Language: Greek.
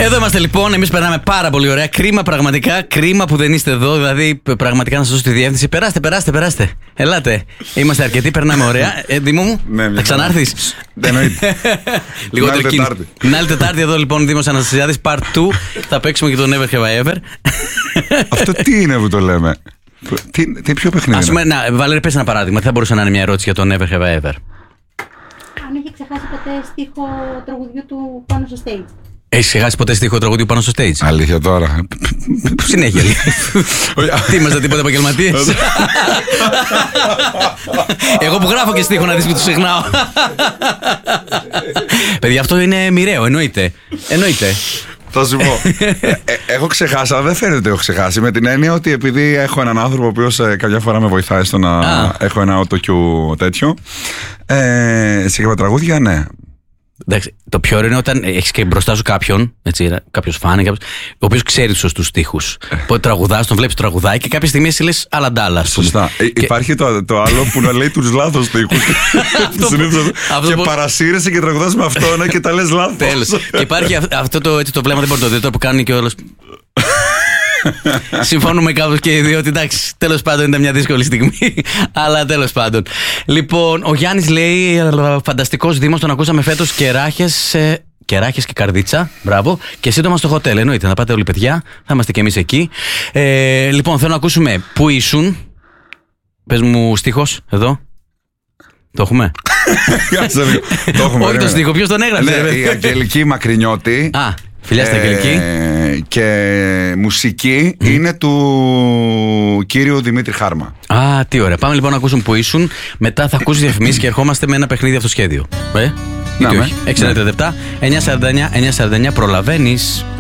Εδώ είμαστε λοιπόν, εμείς περνάμε πάρα πολύ ωραία. Κρίμα, πραγματικά, κρίμα που δεν είστε εδώ. Δηλαδή, πραγματικά να σας δώσω τη διεύθυνση. Περάστε. Ελάτε. Είμαστε αρκετοί, περνάμε ωραία. Δήμο μου, θα ξανάρθεις? Δεν εννοείται. Λιγότερο Τετάρτη. Την άλλη Τετάρτη εδώ λοιπόν, Δήμος Αναστασιάδης, Part 2. Θα παίξουμε και το Never Have I Ever. Αυτό τι είναι που το λέμε? Τι πιο παιχνίδι? Ας πούμε, Βαλέρη, πες ένα παράδειγμα. Τι θα μπορούσε να είναι μια ερώτηση για το Never Have I Ever? Αν είχε ξεχάσει ποτέ στίχο τραγουδιού του πάνω στο stage. Έχεις ξεχάσει ποτέ στίχο τραγουδιού πάνω στο stage? Αλήθεια τώρα? Συνέχεια. Τι είμαστε, τίποτα επαγγελματίες? Εγώ που γράφω και στίχο να δεις που του ξεχνάω. Παιδιά, αυτό είναι μοιραίο, εννοείται. Θα σου πω. Έχω ξεχάσει, αλλά δεν φαίνεται ότι έχω ξεχάσει. Με την έννοια ότι επειδή έχω έναν άνθρωπο ο οποίος καμιά φορά με βοηθάει στο να έχω ένα autocue τέτοιο. Σε κάποια τραγούδια, ναι. Εντάξει, το πιο ωραίο είναι όταν έχεις και μπροστά σου κάποιος φαν, ο οποίος ξέρει τους σωστούς στίχους. Οπότε τραγουδάς, τον βλέπεις τραγουδάει και κάποια στιγμή εσύ λες αλαντάλα. Σωστά. Υπάρχει το άλλο που να λέει τους λάθος στίχους. Και παρασύρεσαι και τραγουδάς με αυτόν και τα λες λάθος. Τέλος. Και υπάρχει αυτό το βλέμμα, δεν μπορεί να το δει, που κάνει και όλος. Συμφωνούμε κάπως και οι δύο ότι εντάξει, τέλος πάντων ήταν μια δύσκολη στιγμή. Αλλά τέλος πάντων. Λοιπόν, ο Γιάννης λέει: φανταστικός Δήμος, τον ακούσαμε φέτος. Κεράχες και καρδίτσα. Μπράβο. Και σύντομα στο χοτέλ. Εννοείται, να πάτε όλοι παιδιά. Θα είμαστε και εμείς εκεί. Λοιπόν, θέλω να ακούσουμε Πού ήσουν. Πες μου στίχος εδώ. Το έχουμε? Το έχουμε. Όχι το στίχο, ποιος τον έγραψε? Η Αγγελική Μακρινιώτη. Φιλιά στην Αγγελική. Και μουσική είναι του κύριου Δημήτρη Χάρμα. Τι ωραία. Πάμε λοιπόν να ακούσουμε Πού ήσουν. Μετά θα ακούσει διαφημίσεις και ερχόμαστε με ένα παιχνίδι αυτοσχέδιο. Γιατί όχι? 697 949 949 προλαβαίνεις.